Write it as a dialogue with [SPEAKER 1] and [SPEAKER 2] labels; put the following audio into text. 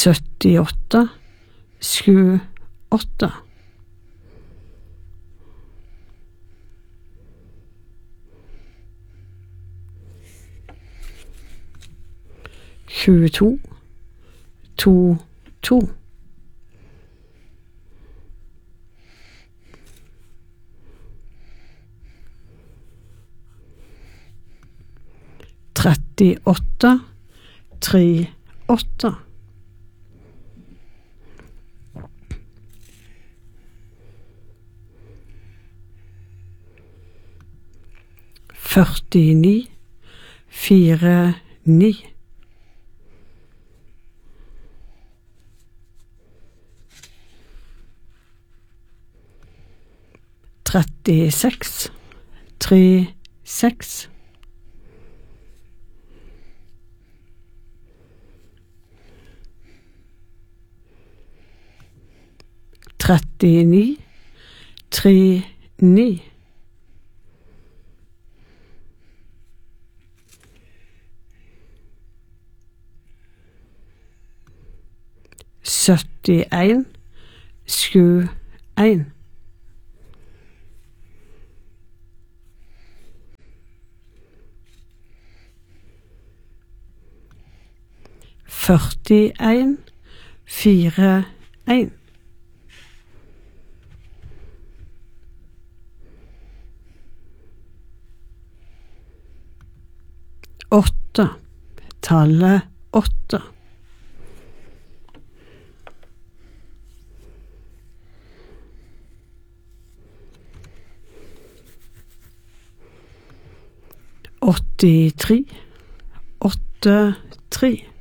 [SPEAKER 1] 78 78 22 22 38 38 49 49 36 36 39 39 71 71 41 41 8 tallet 8 83 83